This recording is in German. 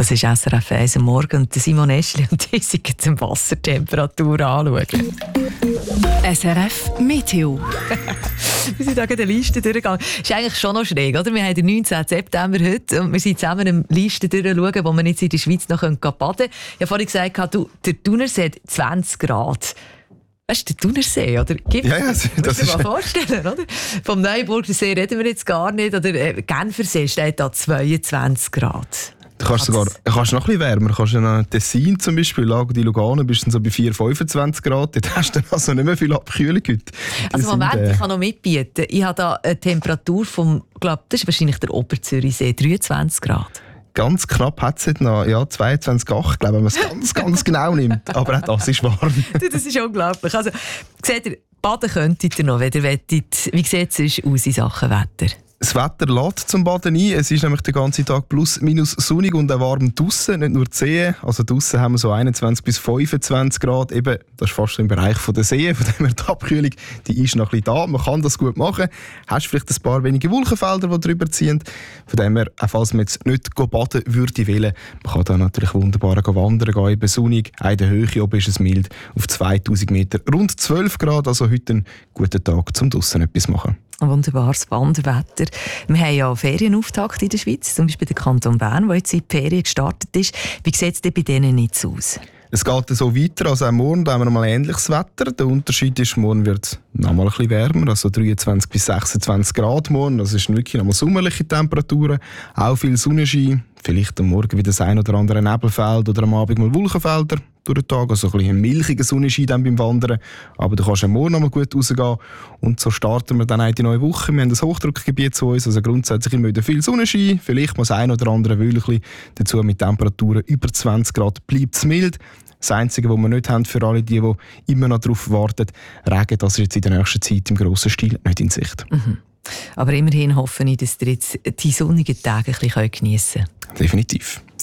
Das ist SRF 1 am Morgen und Simon Eschli und die sind die Wassertemperatur anschauen. SRF Meteo. Wir sind da gerade eine Liste durchgegangen. Ist eigentlich schon noch schräg, oder? Wir haben den 19. September heute und wir sind zusammen eine Liste durchschauen, wo man jetzt in der Schweiz noch baden können. Ich habe vorhin gesagt, der Thunersee hat 20 Grad. Weißt du, der Thunersee, oder? Das musst du dir ist mal vorstellen, oder? Vom Neuenburger See reden wir jetzt gar nicht. Oder Genfersee steht da 22 Grad. Du kannst noch ein bisschen wärmer. Du kannst in Tessin zum Beispiel, Lago di Lugano, bist du so bei 4-25 Grad. Dort hast du dann also nicht mehr viel Abkühlung heute. Also Moment, ich kann noch mitbieten. Ich habe da eine Temperatur vom, das ist wahrscheinlich der Oberzürichsee, 23 Grad. Ganz knapp hat es heute noch 22,8, glaube ich, wenn man es ganz genau nimmt. Aber auch das ist warm. Das ist unglaublich. Also, seht ihr, baden könntet ihr noch, wenn ihr wettet. Wie sieht es aus in Sachen Wetter? Das Wetter lädt zum Baden ein. Es ist nämlich den ganzen Tag plus minus sonnig und auch warm draussen, nicht nur die Seen. Also draussen haben wir so 21 bis 25 Grad. Eben, das ist fast im Bereich der Seen. Von dem her die Abkühlung, die ist noch ein bisschen da. Man kann das gut machen. Hast vielleicht ein paar wenige Wolkenfelder, die drüber ziehen. Von dem her, auch falls man jetzt nicht baden würde wollen, man kann da natürlich wunderbar wandern gehen, eben sonnig. Auch in der Höhe oben ist es mild, auf 2000 Meter. Rund 12 Grad, also heute ein guter Tag, um draussen etwas zu machen. Ein wunderbares Wanderwetter. Wir haben ja Ferienauftakt in der Schweiz, zum Beispiel der Kanton Bern, der jetzt in die Ferien gestartet ist. Wie sieht es denn bei denen jetzt aus? Es geht so weiter, also auch morgen haben wir mal ähnliches Wetter. Der Unterschied ist, morgen wird es noch mal ein bisschen wärmer, also 23 bis 26 Grad morgen. Das ist wirklich noch mal sommerliche Temperaturen, auch viel Sonnenschein. Vielleicht am Morgen wieder das ein oder andere Nebelfeld oder am Abend mal Wolkenfelder durch den Tag. Also ein bisschen milchiger Sonnenschein dann beim Wandern. Aber du kannst am Morgen noch mal gut rausgehen. Und so starten wir dann auch die neue Woche. Wir haben ein Hochdruckgebiet zu uns, also grundsätzlich immer wieder viel Sonnenschein. Vielleicht mal das ein oder andere Wölkchen. Dazu mit Temperaturen über 20 Grad bleibt es mild. Das Einzige, was wir nicht haben für alle die immer noch darauf warten, Regen, das ist jetzt in der nächsten Zeit im grossen Stil nicht in Sicht. Mhm. Aber immerhin hoffe ich, dass ihr jetzt die sonnigen Tage ein bisschen geniessen könnt. Definitiv.